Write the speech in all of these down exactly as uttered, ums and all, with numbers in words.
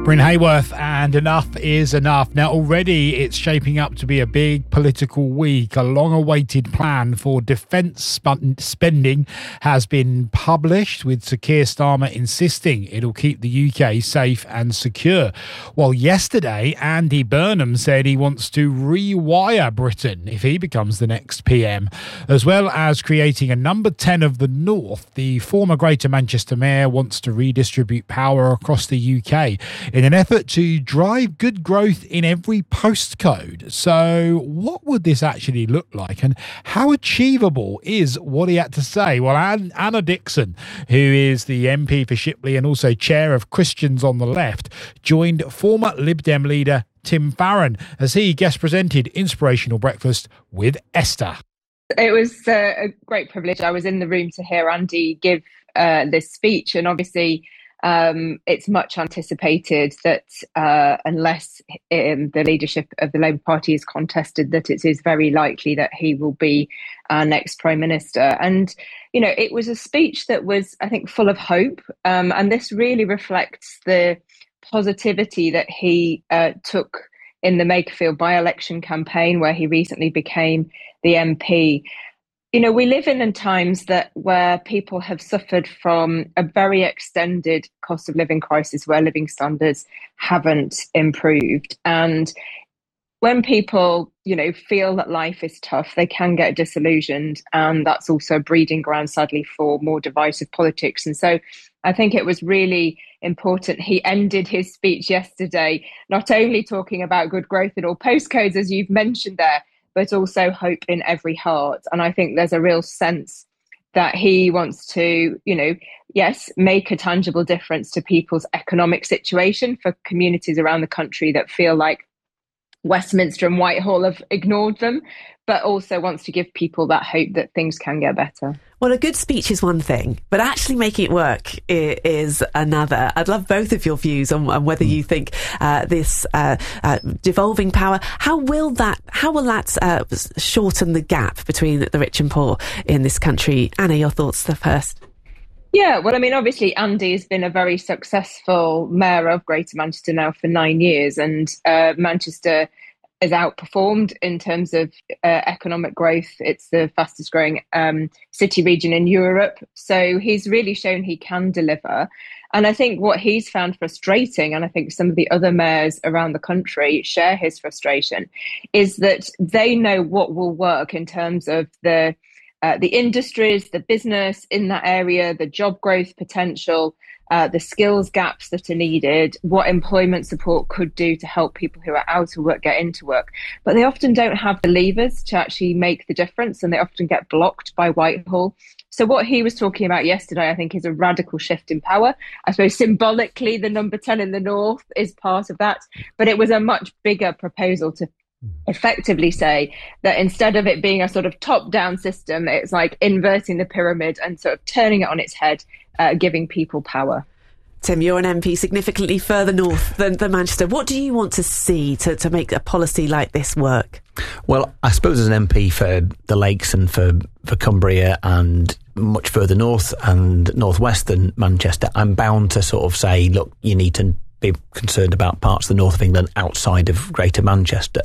Bryn Hayworth and Enough is Enough. Now already it's shaping up to be a big political week. A long-awaited plan for defence sp- spending has been published, with Sir Keir Starmer insisting it'll keep the U K safe and secure. Well, yesterday Andy Burnham said he wants to rewire Britain if he becomes the next P M. As well as creating a number ten of the North, the former Greater Manchester Mayor wants to redistribute power across the U K in an effort to drive good growth in every postcode. So what would this actually look like, and how achievable is what he had to say? Well, Anna Dixon, who is the M P for Shipley and also chair of Christians on the Left, joined former Lib Dem leader Tim Farron as he guest presented Inspirational Breakfast with Esther. It was uh, a great privilege. I was in the room to hear Andy give uh, this speech, and obviously Um, it's much anticipated that uh, unless um, the leadership of the Labour Party is contested, that it is very likely that he will be our next Prime Minister. And, you know, it was a speech that was, I think, full of hope. Um, and this really reflects the positivity that he uh, took in the Makerfield by-election campaign, where he recently became the M P. You know, we live in times that where people have suffered from a very extended cost of living crisis, where living standards haven't improved. And when people, you know, feel that life is tough, they can get disillusioned. And that's also a breeding ground, sadly, for more divisive politics. And so I think it was really important. He ended his speech yesterday not only talking about good growth in all postcodes, as you've mentioned there, but also hope in every heart. And I think there's a real sense that he wants to, you know, yes, make a tangible difference to people's economic situation, for communities around the country that feel like Westminster and Whitehall have ignored them, but also wants to give people that hope that things can get better. Well, a good speech is one thing, but actually making it work is another. I'd love both of your views on, on whether you think uh, this uh, uh, devolving power, how will that how will that uh, shorten the gap between the rich and poor in this country? Anna, your thoughts the first. Yeah, well, I mean, obviously, Andy has been a very successful mayor of Greater Manchester now for nine years, and uh, Manchester has outperformed in terms of uh, economic growth. It's the fastest growing um, city region in Europe. So he's really shown he can deliver. And I think what he's found frustrating, and I think some of the other mayors around the country share his frustration, is that they know what will work in terms of the uh, the industries, the business in that area, the job growth potential, Uh, the skills gaps that are needed, what employment support could do to help people who are out of work get into work. But they often don't have the levers to actually make the difference, and they often get blocked by Whitehall. So what he was talking about yesterday, I think, is a radical shift in power. I suppose symbolically, the number ten in the North is part of that. But it was a much bigger proposal to effectively say that instead of it being a sort of top-down system, it's like inverting the pyramid and sort of turning it on its head, uh, giving people power. Tim, you're an M P significantly further north than, than Manchester. What do you want to see to, to make a policy like this work? Well, I suppose as an M P for the Lakes and for, for Cumbria and much further north and northwest than Manchester, I'm bound to sort of say, look, you need to be concerned about parts of the north of England outside of Greater Manchester.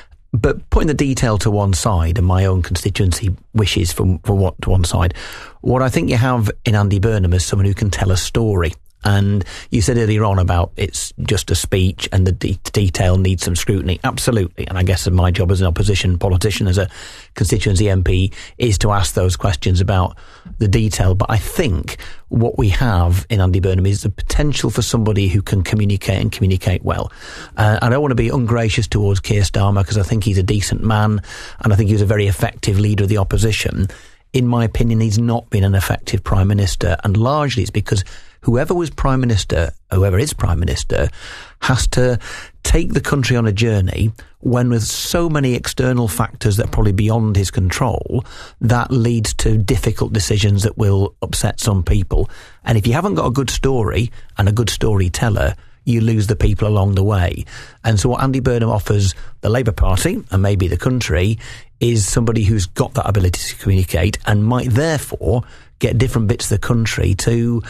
But putting the detail to one side and my own constituency wishes for, for what to one side, what I think you have in Andy Burnham is someone who can tell a story. And you said earlier on about it's just a speech and the de- detail needs some scrutiny. Absolutely. And I guess my job as an opposition politician, as a constituency M P, is to ask those questions about the detail. But I think what we have in Andy Burnham is the potential for somebody who can communicate and communicate well. Uh, I don't want to be ungracious towards Keir Starmer because I think he's a decent man and I think he was a very effective leader of the opposition. In my opinion, he's not been an effective Prime Minister, and largely it's because whoever was Prime Minister, whoever is Prime Minister, has to take the country on a journey when with so many external factors that are probably beyond his control, that leads to difficult decisions that will upset some people. And if you haven't got a good story and a good storyteller, you lose the people along the way. And so what Andy Burnham offers the Labour Party and maybe the country is somebody who's got that ability to communicate and might therefore get different bits of the country to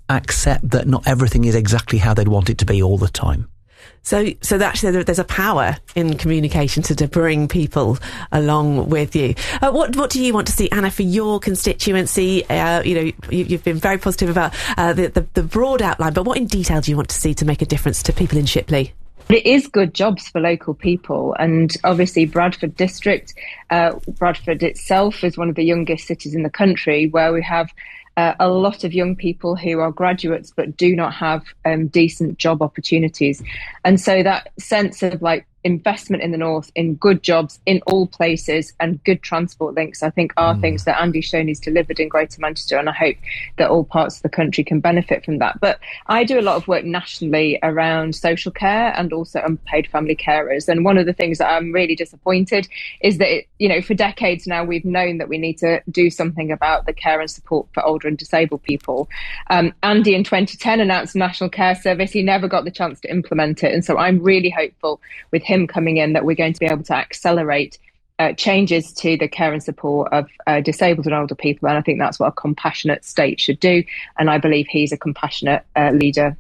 accept that not everything is exactly how they'd want it to be all the time. So, so that actually there's a power in communication to, to bring people along with you. Uh, what, what do you want to see, Anna, for your constituency? Uh, you know, you, you've been very positive about uh, the, the, the broad outline, but what in detail do you want to see to make a difference to people in Shipley? It is good jobs for local people, and obviously Bradford District, uh, Bradford itself is one of the youngest cities in the country, where we have Uh, a lot of young people who are graduates but do not have um, decent job opportunities. And so that sense of like investment in the north, in good jobs in all places and good transport links, I think are mm. things that Andy Shoney's delivered in Greater Manchester, and I hope that all parts of the country can benefit from that. But I do a lot of work nationally around social care and also unpaid family carers, and one of the things that I'm really disappointed is that it, you know, for decades now we've known that we need to do something about the care and support for older and disabled people. Um, Andy in twenty ten announced a National Care Service. He never got the chance to implement it, and so I'm really hopeful with him coming in that we're going to be able to accelerate uh, changes to the care and support of uh, disabled and older people, and I think that's what a compassionate state should do, and I believe he's a compassionate uh, leader.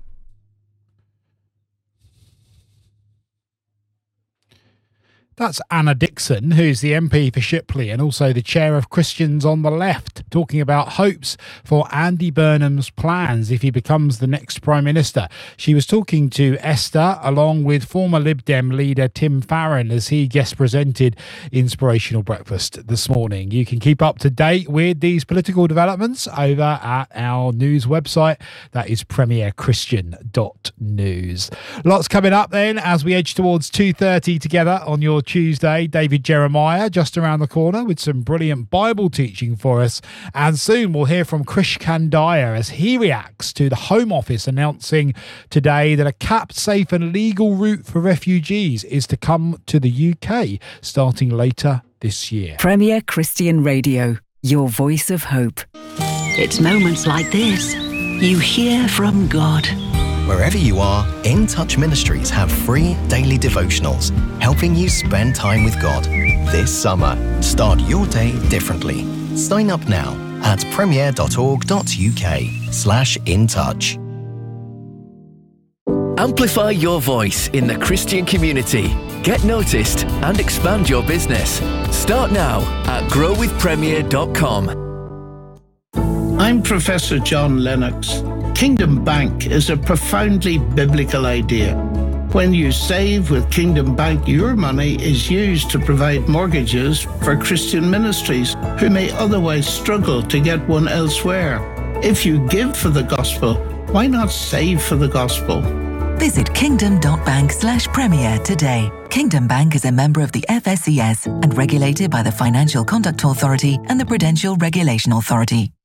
That's Anna Dixon, who's the M P for Shipley and also the chair of Christians on the Left, talking about hopes for Andy Burnham's plans if he becomes the next Prime Minister. She was talking to Esther along with former Lib Dem leader Tim Farron as he guest presented Inspirational Breakfast this morning. You can keep up to date with these political developments over at our news website. That is premier christian dot news. Lots coming up then as we edge towards two thirty together on your Tuesday. David Jeremiah just around the corner with some brilliant Bible teaching for us, and soon we'll hear from Krish Kandiah as he reacts to the Home Office announcing today that a capped, safe and legal route for refugees is to come to the U K starting later this year. Premier Christian Radio, your voice of hope. It's moments like this you hear from God. Wherever you are, In Touch Ministries have free daily devotionals, helping you spend time with God. This summer, start your day differently. Sign up now at premier dot org dot U K slash in touch. Amplify your voice in the Christian community. Get noticed and expand your business. Start now at grow with premier dot com. I'm Professor John Lennox. Kingdom Bank is a profoundly biblical idea. When you save with Kingdom Bank, your money is used to provide mortgages for Christian ministries who may otherwise struggle to get one elsewhere. If you give for the gospel, why not save for the gospel? Visit kingdom dot bank slash premier today. Kingdom Bank is a member of the F S C S and regulated by the Financial Conduct Authority and the Prudential Regulation Authority.